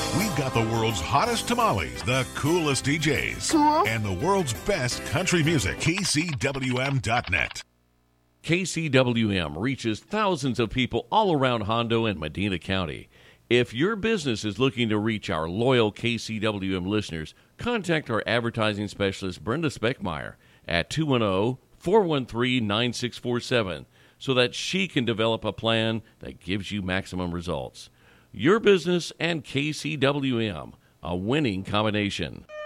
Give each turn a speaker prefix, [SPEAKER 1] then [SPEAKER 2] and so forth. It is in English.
[SPEAKER 1] We've got the world's hottest tamales, the coolest DJs,
[SPEAKER 2] Cool.
[SPEAKER 1] and the world's best country music. KCWM.net.
[SPEAKER 3] KCWM reaches thousands of people all around Hondo and Medina County. If your business is looking to reach our loyal KCWM listeners, contact our advertising specialist, Brenda Speckmeyer, at 210-413-9647 so that she can develop a plan that gives you maximum results. Your business and KCWM, a winning combination.